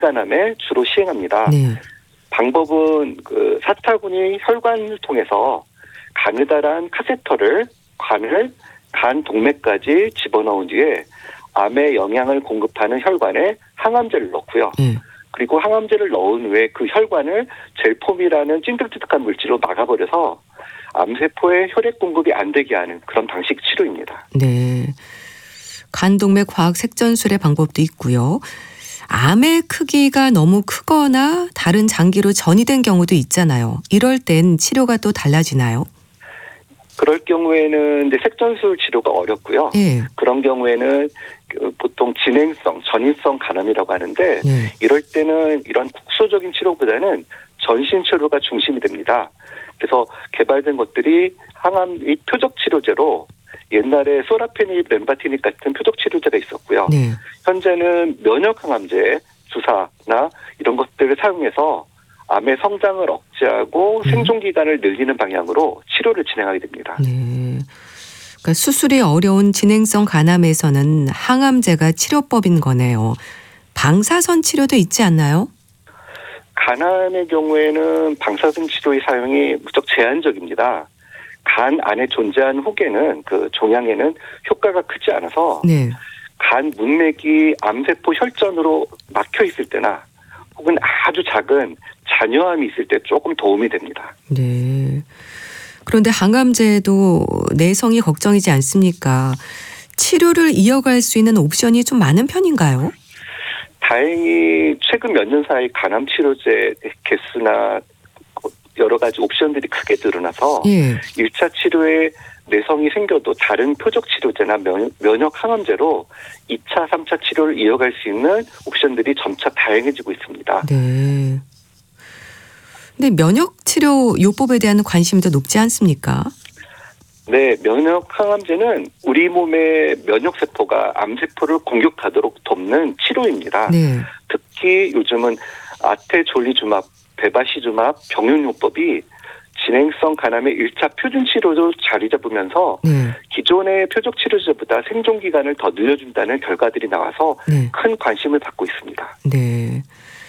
간암에 주로 시행합니다. 네. 방법은 사타구니 혈관을 통해서 가느다란 카세터를 간 동맥까지 집어넣은 뒤에 암에 영양을 공급하는 혈관에 항암제를 넣고요. 그리고 항암제를 넣은 후에 그 혈관을 젤폼이라는 찐득찐득한 물질로 막아버려서 암세포에 혈액 공급이 안 되게 하는 그런 방식 치료입니다. 네. 간동맥 과학 색전술의 방법도 있고요. 암의 크기가 너무 크거나 다른 장기로 전이된 경우도 있잖아요. 이럴 땐 치료가 또 달라지나요? 그럴 경우에는 이제 색전술 치료가 어렵고요. 네. 그런 경우에는 보통 전인성 간암이라고 하는데 네. 이럴 때는 이런 국소적인 치료보다는 전신 치료가 중심이 됩니다. 그래서 개발된 것들이 항암 표적 치료제로 옛날에 소라페닙, 렘바티닙 같은 표적 치료제가 있었고요. 네. 현재는 면역 항암제, 주사나 이런 것들을 사용해서 암의 성장을 억제하고 생존 기간을 늘리는 방향으로 치료를 진행하게 됩니다. 네. 그러니까 수술이 어려운 진행성 간암에서는 항암제가 치료법인 거네요. 방사선 치료도 있지 않나요? 간암의 경우에는 방사선 치료의 사용이 무척 제한적입니다. 간 안에 존재하는 혹에는 종양에는 효과가 크지 않아서 네. 간 문맥이 암세포 혈전으로 막혀 있을 때나 혹은 아주 작은 잔여암이 있을 때 조금 도움이 됩니다. 네. 그런데 항암제도 내성이 걱정이지 않습니까? 치료를 이어갈 수 있는 옵션이 좀 많은 편인가요? 다행히 최근 몇 년 사이 간암 치료제 개수나 여러 가지 옵션들이 크게 늘어나서 예. 1차 치료에 내성이 생겨도 다른 표적 치료제나 면역 항암제로 2차, 3차 치료를 이어갈 수 있는 옵션들이 점차 다양해지고 있습니다. 네. 근데 면역 치료 요법에 대한 관심이 더 높지 않습니까? 네, 면역 항암제는 우리 몸의 면역 세포가 암세포를 공격하도록 돕는 치료입니다. 네. 특히 요즘은 아테졸리주맙, 베바시주맙 병용요법이 진행성 간암의 1차 표준 치료로 자리 잡으면서 네. 기존의 표적 치료제보다 생존 기간을 더 늘려준다는 결과들이 나와서 네. 큰 관심을 받고 있습니다. 네.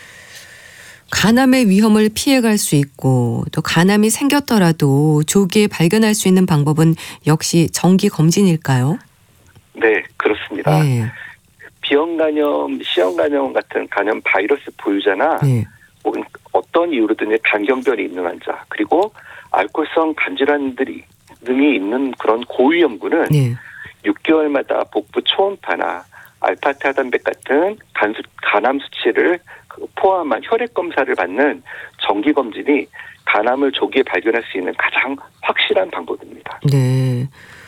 간암의 위험을 피해갈 수 있고 또 간암이 생겼더라도 조기에 발견할 수 있는 방법은 역시 정기 검진일까요? 네, 그렇습니다. 네. 비형간염, C형간염 같은 간염 바이러스 보유자나 네. 혹은 어떤 이유로든 간경변이 있는 환자 그리고 알코올성 간질환 등이 있는 그런 고위험군은 네. 6개월마다 복부 초음파나 알파타단백 같은 간암 수치를 포함한 혈액 검사를 받는 정기 검진이 간암을 조기에 발견할 수 있는 가장 확실한 방법입니다. 네.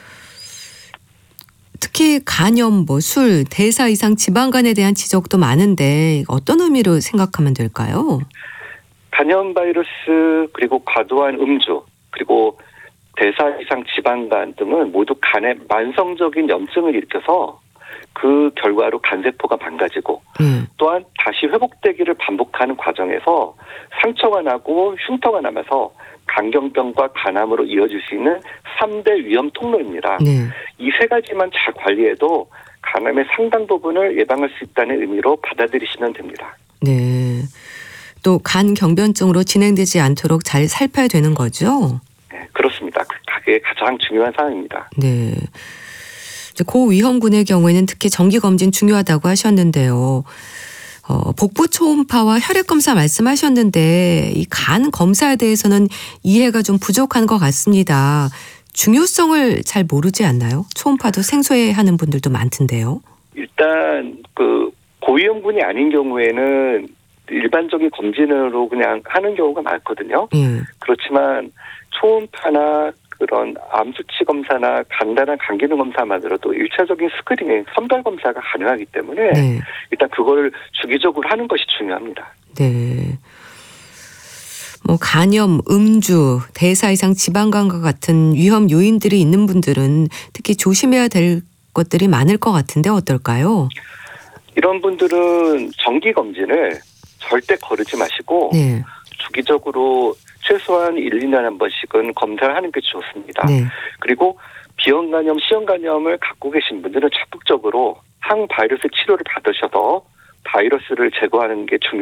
특히 간염, 술, 대사 이상 지방간에 대한 지적도 많은데 어떤 의미로 생각하면 될까요? 간염 바이러스 그리고 과도한 음주 그리고 대사 이상 지방간 등은 모두 간에 만성적인 염증을 일으켜서 그 결과로 간세포가 망가지고 또한 다시 회복되기를 반복하는 과정에서 상처가 나고 흉터가 남아서 간경병과 간암으로 이어질 수 있는 3대 위험 통로입니다. 네. 이 세 가지만 잘 관리해도 간암의 상당 부분을 예방할 수 있다는 의미로 받아들이시면 됩니다. 네. 또 간 경변증으로 진행되지 않도록 잘 살펴야 되는 거죠? 네, 그렇습니다. 그게 가장 중요한 사항입니다. 네. 고위험군의 경우에는 특히 정기검진 중요하다고 하셨는데요. 복부 초음파와 혈액검사 말씀하셨는데 이 간 검사에 대해서는 이해가 좀 부족한 것 같습니다. 중요성을 잘 모르지 않나요? 초음파도 생소해하는 분들도 많던데요. 일단 고위험군이 아닌 경우에는 일반적인 검진으로 그냥 하는 경우가 많거든요. 그렇지만 초음파나 그런 암수치 검사나 간단한 간기능 검사만으로도 1차적인 스크린링, 선별 검사가 가능하기 때문에 네. 일단 그걸 주기적으로 하는 것이 중요합니다. 네. 간염, 음주, 대사 이상 지방간과 같은 위험 요인들이 있는 분들은 특히 조심해야 될 것들이 많을 것 같은데 어떨까요? 이런 분들은 정기 검진을 절대 거르지 마시고 네. 주기적으로 최소한 1, 2년에 한 번씩은 검사를 하는 게 좋습니다. 네. 그리고 비형간염, C형간염을 갖고 계신 분들은 적극적으로 항바이러스 치료를 받으셔서 바이러스를 제거하는 게 중요합니다.